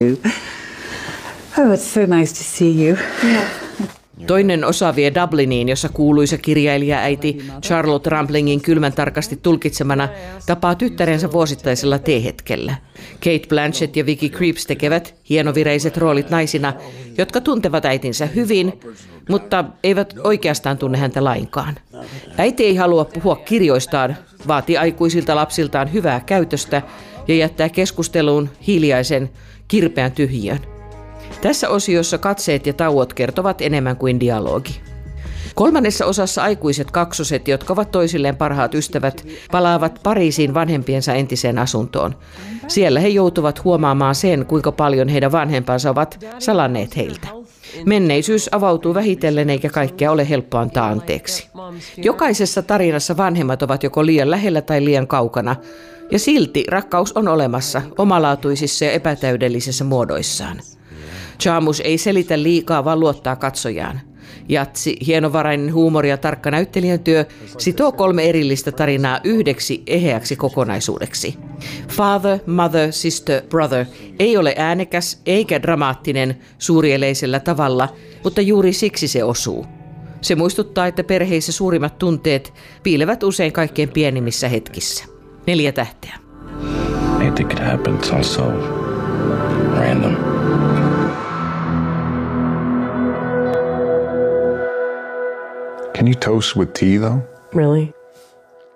Oh, it's so nice to see you. Toinen osa vie Dubliniin, jossa kuuluisa kirjailijaäiti Charlotte Ramplingin kylmän tarkasti tulkitsemana tapaa tyttärensä vuosittaisella teehetkellä. Kate Blanchett ja Vicky Krieps tekevät hienovireiset roolit naisina, jotka tuntevat äitinsä hyvin, mutta eivät oikeastaan tunne häntä lainkaan. Äiti ei halua puhua kirjoistaan, vaatii aikuisilta lapsiltaan hyvää käytöstä ja jättää keskusteluun hiljaisen, kirpeän tyhjiön. Tässä osiossa katseet ja tauot kertovat enemmän kuin dialogi. Kolmannessa osassa aikuiset kaksoset, jotka ovat toisilleen parhaat ystävät, palaavat Pariisiin vanhempiensa entiseen asuntoon. Siellä he joutuvat huomaamaan sen, kuinka paljon heidän vanhempansa ovat salanneet heiltä. Menneisyys avautuu vähitellen eikä kaikkea ole helppo antaa anteeksi. Jokaisessa tarinassa vanhemmat ovat joko liian lähellä tai liian kaukana, ja silti rakkaus on olemassa omalaatuisissa ja epätäydellisissä muodoissaan. Jarmusch ei selitä liikaa, vaan luottaa katsojaan. Jatsi, hienovarainen huumori ja tarkka näyttelijän työ sitoo 3 erillistä tarinaa yhdeksi eheäksi kokonaisuudeksi. Father, Mother, Sister, Brother ei ole äänekäs eikä dramaattinen suurieleisellä tavalla, mutta juuri siksi se osuu. Se muistuttaa, että perheissä suurimmat tunteet piilevät usein kaikkein pienimmissä hetkissä. 4 tähteä. I think it happens also random. Can you toast with tea, though? Really?